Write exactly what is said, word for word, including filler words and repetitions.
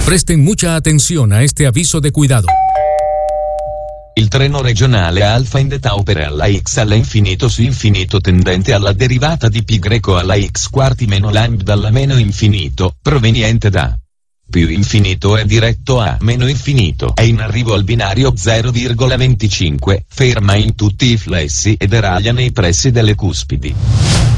Presten mucha atención a este aviso de cuidado. Il treno regionale Alfa Indeta opera alla x all'infinito su infinito tendente alla derivata di π greco alla x quarti meno lambda alla meno infinito, proveniente da più infinito e diretto a meno infinito. È in arrivo al binario zero virgola venticinque, ferma in tutti i flessi e deraglia nei pressi delle cuspidi.